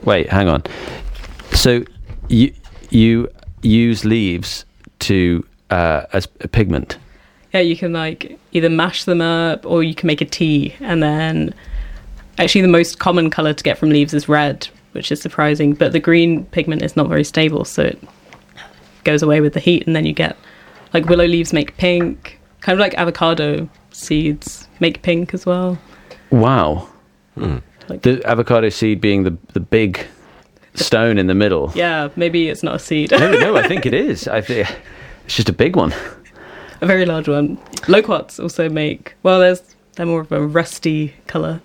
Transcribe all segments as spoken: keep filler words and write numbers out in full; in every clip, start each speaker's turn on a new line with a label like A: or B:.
A: Wait, hang on. So you you use leaves to uh, as a pigment.
B: Yeah, you can like either mash them up or you can make a tea. And then actually the most common colour to get from leaves is red, which is surprising. But the green pigment is not very stable, so it goes away with the heat. And then you get like willow leaves make pink, kind of like avocado seeds make pink as well.
A: Wow.
C: Mm.
B: Like,
A: The avocado seed being the, the big stone in the middle.
B: yeah, maybe it's not a seed.
A: no, no, I think it is. I think it's just a big one.
B: A very large one. Loquats also make, well, there's they're more of a rusty colour.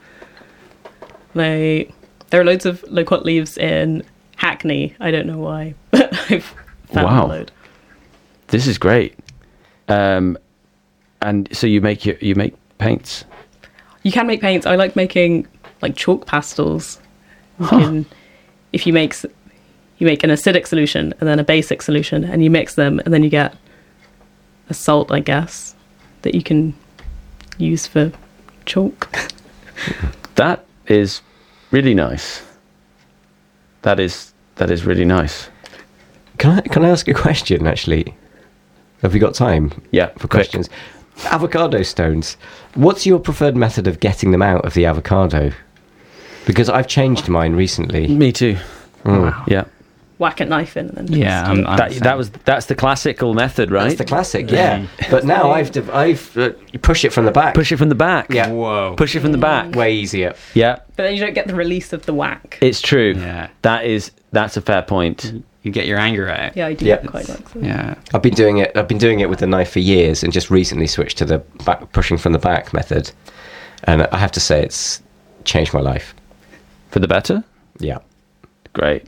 B: They there are loads of loquat leaves in Hackney. I don't know why, but I've found
A: Wow.
B: a load.
A: This is great. Um, and so you make your, you make paints.
B: You can make paints. I like making like chalk pastels. You
A: Huh.
B: can, if you make s- you make an acidic solution and then a basic solution, and you mix them, and then you get a salt, I guess, that you can use for chalk.
A: That is really nice. That is that is really nice.
C: Can I can I ask a question? Actually, have we got time?
A: Yeah,
C: for
A: quick.
C: questions. Avocado stones. What's your preferred method of getting them out of the avocado? Because I've changed mine recently.
A: Me too.
C: Mm.
A: Yeah.
B: Whack a knife in and then
D: Yeah,
B: twist
D: I'm,
B: it.
D: I'm
A: That
D: the
A: that
D: same.
A: was that's the classical method, right?
C: That's the classic, yeah. But now I've div- I've uh, you push it from the back.
A: Push it from the back.
C: Yeah.
D: Whoa.
A: Push it from the back.
C: Way easier.
A: Yeah,
B: But then you don't get the release of the whack.
A: it's true.
D: Yeah.
A: That is that's a fair point.
D: You get your anger out.
B: Yeah, I do
C: Yeah.
B: quite like that.
D: Yeah.
C: I've been doing it. I've been doing it with the knife for years, and just recently switched to the back, pushing from the back method. And I have to say, it's changed my life.
A: For the better?
C: Yeah.
A: Great.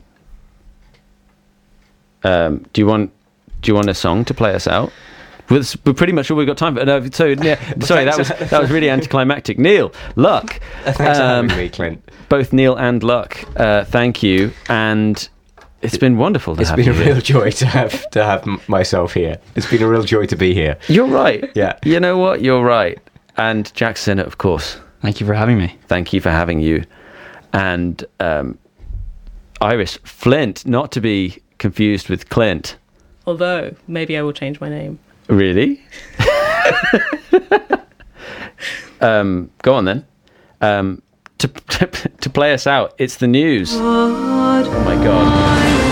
A: Um, do you want do you want a song to play us out? We're, we're pretty much all we've got time for. No, so yeah, sorry, that was that was really anticlimactic. Neil, Luck.
C: Thanks for
A: um,
C: having me, Clint.
A: Both Neil and Luck, uh, thank you, and it's been wonderful to
C: It's
A: have
C: been
A: you
C: a
A: here.
C: real joy to have to have m- myself here. It's been a real joy to be here.
A: You're right.
C: Yeah.
A: You know what? You're right. And Jack Sinnott, of course.
D: Thank you for having me.
A: Thank you for having you. And um, Iris Flint, not to be confused with Clint.
B: Although, maybe I will change my name.
A: Really? um, go on then. Um, to, to to play us out, it's the news. Oh my God.